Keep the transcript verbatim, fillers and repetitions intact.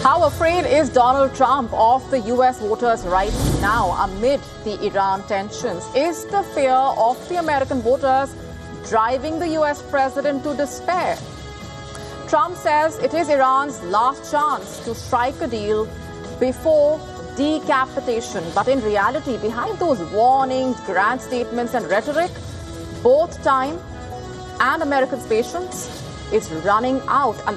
How afraid is Donald Trump of the U S voters right now amid the Iran tensions? Is the fear of the American voters driving the U S president to despair? Trump says it is Iran's last chance to strike a deal before decapitation. But in reality, behind those warnings, grand statements and rhetoric, both time and Americans' patience is running out. And